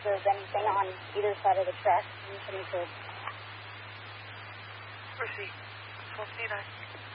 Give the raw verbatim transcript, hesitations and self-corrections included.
of anything on either side of the track. Anything to... Mercy, twelve C nine.